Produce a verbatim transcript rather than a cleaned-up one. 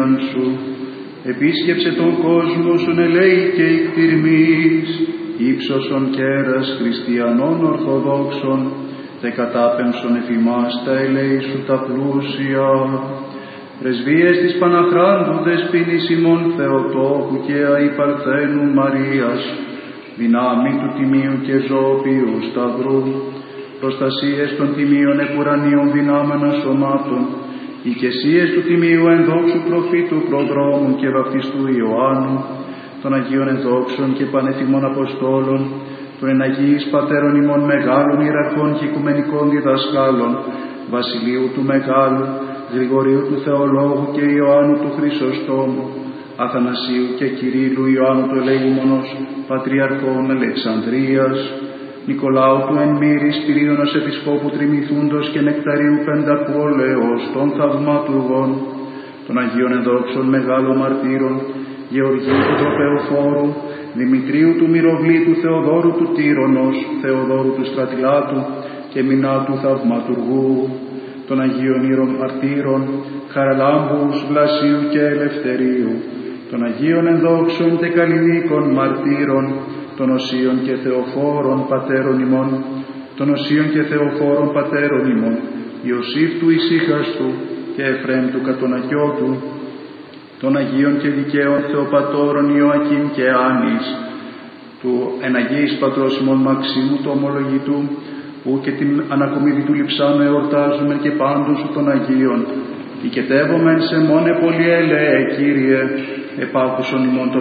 σωτηρίαν σου. Επίσκεψε τον κόσμο σου ελέη και εκτιρμής, ύψωσον κέρας χριστιανών ορθοδόξων, τε κατάπεμψον εφημάς τα ελέη σου τα πλούσια. Πρεσβείες της Παναχράντου δεσποίνης ημών Θεοτόκου και αϊπαρθένου Μαρίας, δυνάμει του τιμίου και ζωοποιού σταυρού, προστασίες των τιμίων επουρανίων δυνάμενα σωμάτων, οικεσίες του τιμίου ενδόξου προφήτου προδρόμου και βαπτιστού Ιωάννου, των Αγίων ενδόξων και πανετοιμών Αποστόλων, των εναγίης πατέρων ημών μεγάλων ιεραρχών και οικουμενικών διδασκάλων, Βασιλείου του Μεγάλου, Γρηγορίου του Θεολόγου και Ιωάννου του Χρυσοστόμου, Αθανασίου και Κυρίλλου Ιωάννου του Ελεήμονος, Πατριαρχών Αλεξανδρίας, Νικολάου του Ενμύρης, Πυρίδωνος Επισκόπου Τριμηθούντος και Νεκταρίου Πενταπόλεως, των θαυματουργών, των Αγίων Ενδόξων Μεγάλων Μαρτύρων, Γεωργίου του Τροπεοφόρου, Δημητρίου του Μυροβλήτου, Θεοδόρου του Τύρονος, Θεοδόρου του Στρατιλάτου και Μινάτου Θαυματουργού, των Αγίων Ήρων Μαρτύρων, Χαραλάμπους, Βλασίου και Ελευθερίου, των Αγίων Ενδόξων και Καλλιδίκων Μαρτύρων, των Οσίων και Θεοφόρων Πατέρων ημών, των Οσίων και Θεοφόρων Πατέρων ημών, Ιωσήφ του Ησύχαστου και Εφραίμ του Κατονακιώτου, των Αγίων και Δικαίων Θεοπατώρων Ιωακήμ και Άνης, του εναγίης πατρός ημών Μαξίμου του Ομολογητού, που και την ανακομίδη του λειψάνου εορτάζουμε και πάντων σου των Αγίων, οικετεύομεν σε μόνε πολύ ελέε, Κύριε, επάκουσον ημών το